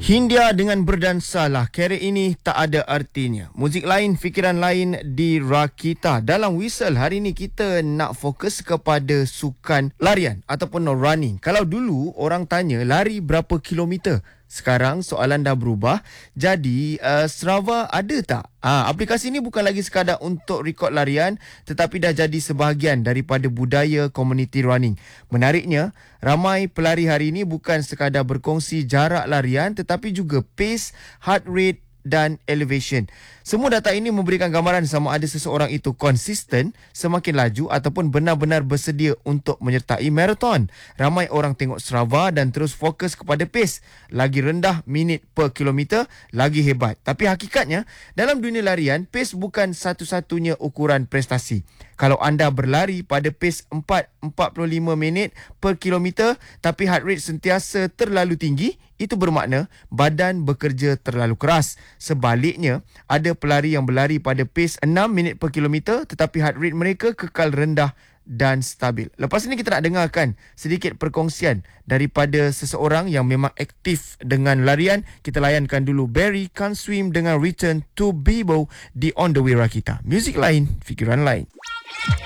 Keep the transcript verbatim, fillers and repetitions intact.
Hindia dengan berdansalah, kerek ini tak ada artinya. Muzik lain, fikiran lain di Rakita. Dalam Whistle hari ini kita nak fokus kepada sukan larian ataupun running. Kalau dulu orang tanya lari berapa kilometer, sekarang soalan dah berubah. Jadi uh, Strava ada tak? Ah, aplikasi ini bukan lagi sekadar untuk rekod larian, tetapi dah jadi sebahagian daripada budaya community running. Menariknya, ramai pelari hari ini bukan sekadar berkongsi jarak larian, tetapi juga pace, heart rate dan elevation. Semua data ini memberikan gambaran sama ada seseorang itu konsisten, semakin laju ataupun benar-benar bersedia untuk menyertai maraton. Ramai orang tengok Strava dan terus fokus kepada pace. Lagi rendah minit per kilometer, lagi hebat. Tapi hakikatnya, dalam dunia larian, pace bukan satu-satunya ukuran prestasi. Kalau anda berlari pada pace empat hingga empat puluh lima minit per kilometer tapi heart rate sentiasa terlalu tinggi, itu bermakna badan bekerja terlalu keras. Sebaliknya, ada pelari yang berlari pada pace enam minit per kilometer tetapi heart rate mereka kekal rendah dan stabil. Lepas ini kita nak dengarkan sedikit perkongsian daripada seseorang yang memang aktif dengan larian. Kita layankan dulu Barry Can't Swim dengan Return to Bebo di On The Way Rakita. Muzik lain, fikiran lain.